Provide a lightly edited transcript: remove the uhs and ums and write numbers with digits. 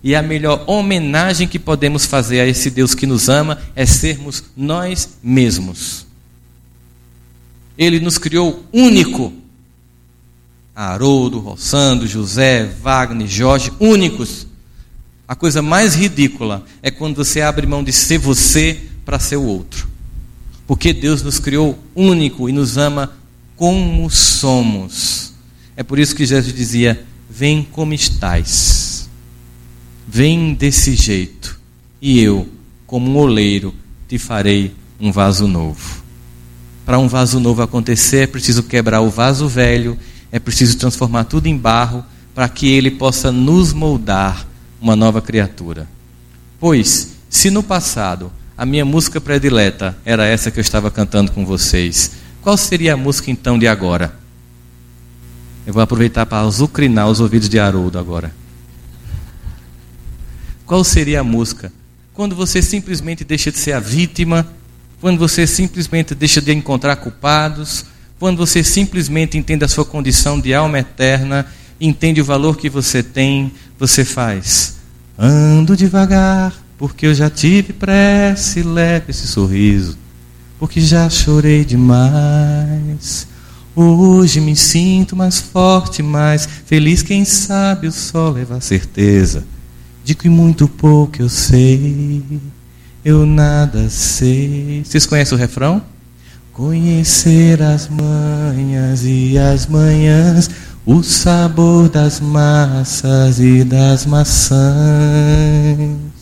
E a melhor homenagem que podemos fazer a esse Deus que nos ama é sermos nós mesmos. Ele nos criou único. Haroldo, Rossandro, José, Wagner, Jorge, únicos. A coisa mais ridícula é quando você abre mão de ser você para ser o outro. Porque Deus nos criou único e nos ama como somos. É por isso que Jesus dizia: vem como estás. Vem desse jeito. E eu, como um oleiro, te farei um vaso novo. Para um vaso novo acontecer, é preciso quebrar o vaso velho, é preciso transformar tudo em barro, para que ele possa nos moldar uma nova criatura. Pois, se no passado a minha música predileta era essa que eu estava cantando com vocês, qual seria a música então de agora? Eu vou aproveitar para azucrinar os ouvidos de Haroldo agora. Qual seria a música? Quando você simplesmente deixa de ser a vítima, quando você simplesmente deixa de encontrar culpados, quando você simplesmente entende a sua condição de alma eterna, entende o valor que você tem, você faz: ando devagar, porque eu já tive pressa, e leve esse sorriso, porque já chorei demais. Hoje me sinto mais forte, mais feliz. Quem sabe o sol leva a certeza de que muito pouco eu sei, eu nada sei. Vocês conhecem o refrão? Conhecer as manhas e as manhãs, o sabor das massas e das maçãs.